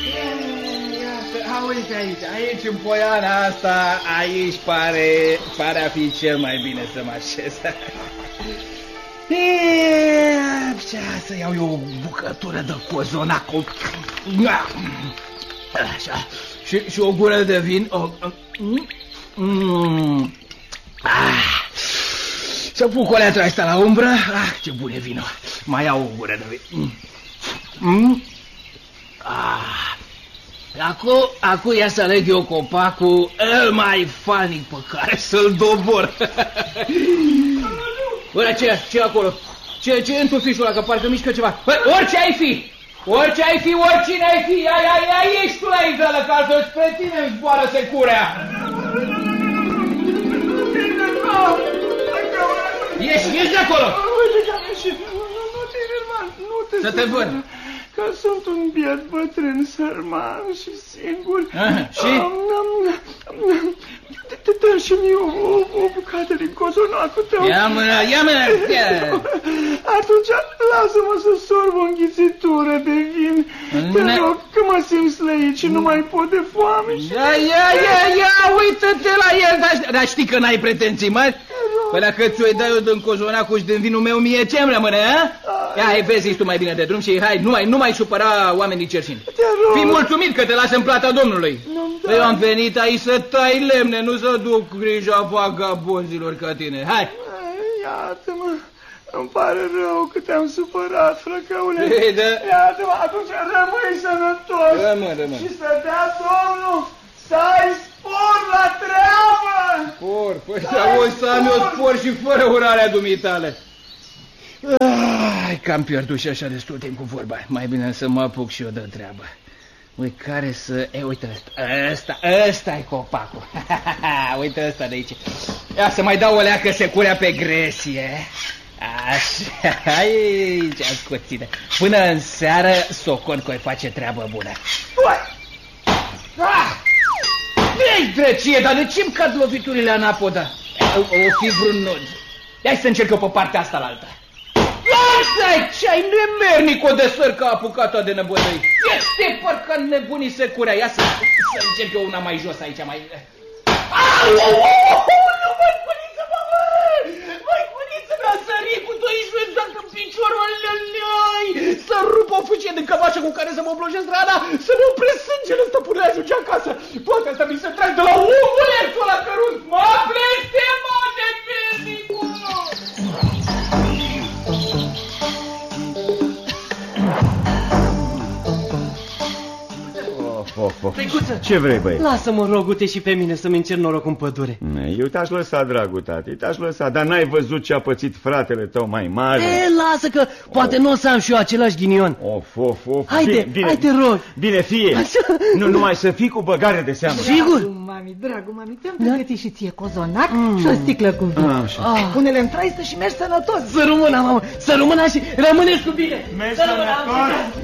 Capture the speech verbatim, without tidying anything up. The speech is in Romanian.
Iată, uite aici, aici în poiana asta, aici pare, pare a fi cel mai bine să mă așez. Așa, să iau eu o bucătură de cozonac. Așa, și, și o gură de vin. Mm. Ah. Să pun coleatra asta la umbră. Ah, ce bun e vinul. Mai iau o gură de vin. Mm. Ah. Acum, acum ia să aleg eu copacul el mai falnic pe care să-l dobor. Bă, ce, ce acolo? Ce, ce e în tufișul ăla, că parcă mișcă ceva? Bă, orice ai fi! Orice ai fi, oricine ai fi! Ai, ai, ai, ești tu la izelă, că altfel spre tine îmi zboară securea! Ieși, ieși de acolo! Nu te enerva, nu te Să te văd! Că sunt un biet bătrân, sărman și singur. Aha, și? Dă și mie o bucată din cozonacul tău. Ia mâna, ia mâna! Atunci lasă-mă să sorb o înghițitură de vin. Te rog, că mă simt slăit și nu mai pot de foame. Ia, ia, ia, ia, uită-te la el, dar știi că n-ai pretenții mari? Păi dacă ți-o dai eu din cozonacul și din vinul meu, mie ce-mi rămâne, a? Ia, hai, vezi, tu mai bine de drum și hai, nu mai, nu mai supăra oamenii cerșini. Fii mulțumit că te lasă în plata Domnului. Eu am venit aici să tai lemne, nu să duc grija vagabonzilor ca tine. Hai! Iată-mă, îmi pare rău că te-am supărat, frăcăule. Da. Iată-mă, atunci rămâi sănătos. Rămân, rămân. Și să dea Domnul să ai spor la treabă. Spor? Păi să să am eu spor și fără urarea dumitale. Ai, că am pierdut și așa destul timp cu vorba. Mai bine să mă apuc și eu de treabă. Ui, care să... E, uite ăsta, ăsta, ăsta e copacul. Uite ăsta de aici. Ia să mai dau o leacă securea pe gresie. Așa, aici, ascuține. Până în seară, socon că-i face treabă bună. Ah! Ei, drăcie, dar de ce-mi cad loviturile anapoda? O, o fi vreun nod. Hai să încerc eu pe partea asta la alta. Lasă-i, ce-ai nemernic o de sărcă apucat-o de năbădăi. Este parcă nebunii securea. Ia să, să încerc eu una mai jos aici, mai... Au, au, au, nu, mai cuniță, mă, mai cuniță mi-a sărit cu doisprezece dacă în piciorul ălălăi, să rup o fâcie de cămașă cu care să mă oblojesc rana, să ne opresc sângele ăsta până ajunge acasă. Poate asta mi se trag de la omulețul ăla cărunt. Mă blestemă de pernicul! Of, of. Tăicuță, ce vrei, băi? Lasă-mă, rogute, și pe mine să-mi încerc noroc în pădure. Eu te-aș lăsa, dragul tati, te-aș lăsa, dar n-ai văzut ce a pățit fratele tău mai mare? E, lasă că poate nu o să am și eu același ghinion. Of, of, of. Haide, bine, hai te rog. Bine, fie. Nu numai să fii cu băgare de seamă. Sigur? Dragul mami, dragul mami, te-am pregătit și ție cozonac și o sticlă cu vin. Ah, Pune-le în traistă și mergi sănătos. Să rămână, mamă, să rămână și rămâneți cu bine. Mergi sănătos.